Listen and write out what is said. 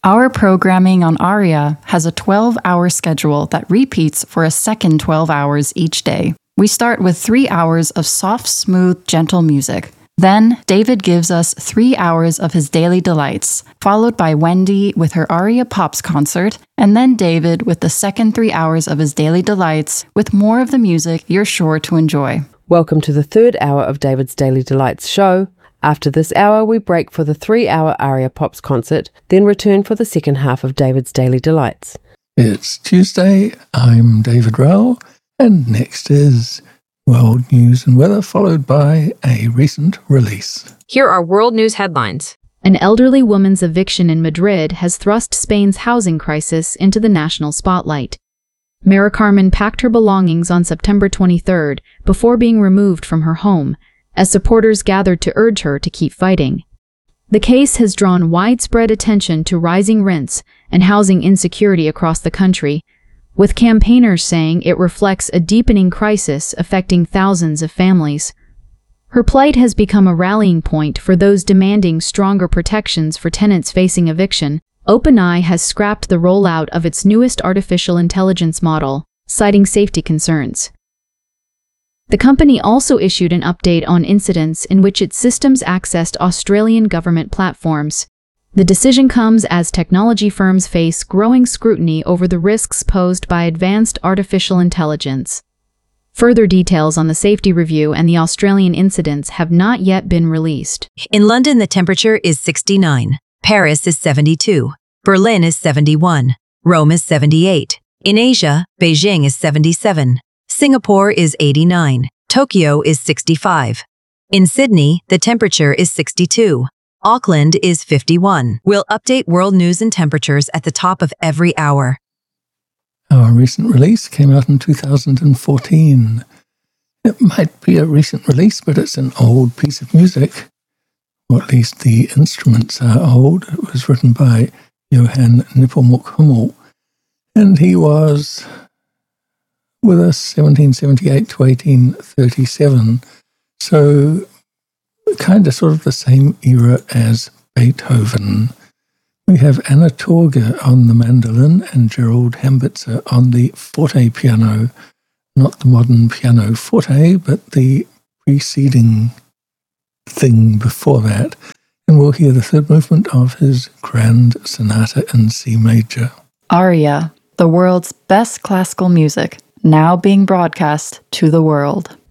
Our programming on ARIA has a 12-hour schedule that repeats for a second 12 hours each day. We start with 3 hours of soft, smooth, gentle music. Then, David gives us 3 hours of his daily delights, followed by Wendy with her ARIA Pops concert, and then David with the second 3 hours of his daily delights, with more of the music you're sure to enjoy. Welcome to the third hour of David's Daily Delights show. After this hour, we break for the 3-hour ARIA Pops concert, then return for the second half of David's Daily Delights. It's Tuesday, I'm David Rowell, and next is World News and Weather, followed by a recent release. Here are world news headlines. An elderly woman's eviction in Madrid has thrust Spain's housing crisis into the national spotlight. Mara Carmen packed her belongings on September 23rd before being removed from her home, as supporters gathered to urge her to keep fighting. The case has drawn widespread attention to rising rents and housing insecurity across the country, with campaigners saying it reflects a deepening crisis affecting thousands of families. Her plight has become a rallying point for those demanding stronger protections for tenants facing eviction. OpenAI has scrapped the rollout of its newest artificial intelligence model, citing safety concerns. The company also issued an update on incidents in which its systems accessed Australian government platforms. The decision comes as technology firms face growing scrutiny over the risks posed by advanced artificial intelligence. Further details on the safety review and the Australian incidents have not yet been released. In London, the temperature is 69. Paris is 72. Berlin is 71. Rome is 78. In Asia, Beijing is 77. Singapore is 89. Tokyo is 65. In Sydney, the temperature is 62. Auckland is 51. We'll update world news and temperatures at the top of every hour. Our recent release came out in 2014. It might be a recent release, but it's an old piece of music. Or at least the instruments are old. It was written by Johann Nepomuk Hummel, and he was with us 1778 to 1837. So kind of sort of the same era as Beethoven. We have Anna Torge on the mandolin and Gerald Hambitzer on the forte piano, not the modern piano forte, but the preceding thing before that. And we'll hear the third movement of his Grand Sonata in C major. ARIA, the world's best classical music, now being broadcast to the world.